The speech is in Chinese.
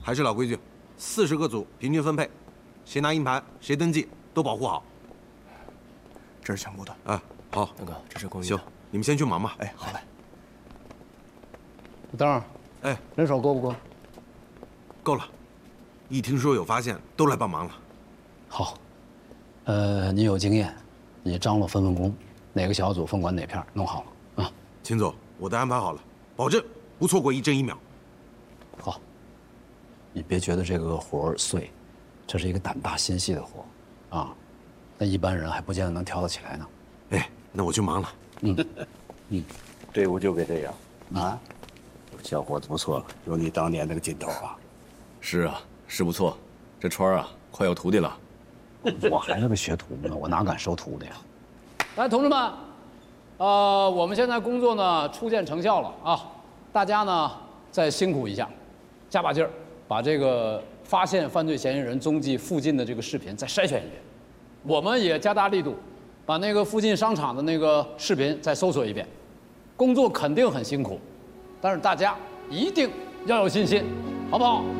还是老规矩，40个组平均分配，谁拿硬盘谁登记都保护好。 这是全部的。 啊，好， 大哥，这是公益。 行，你们先去忙吧。 哎，好嘞。 灯儿， 哎， 人手够不够？ 够了，一听说有发现，都来帮忙了。 好，你有经验，你张罗分工，哪个小组分管哪片，弄好了啊。 秦总，我都安排好了，保证不错过一帧一秒。 好，你别觉得这个活儿碎，这是一个胆大心细的活儿，啊，那一般人还不见得能挑得起来呢。 哎，那我去忙了。 队伍就该这样啊！小伙子不错，有你当年那个劲头啊！ 是啊，是不错，这川儿啊，快有徒弟了。 我还是个学徒呢，我哪敢收徒弟呀？ 来，同志们，我们现在工作呢初见成效了啊，大家呢再辛苦一下，加把劲儿，把这个发现犯罪嫌疑人踪迹附近的这个视频再筛选一遍。我们也加大力度，把那个附近商场的那个视频再搜索一遍。工作肯定很辛苦，但是大家一定要有信心，好不好？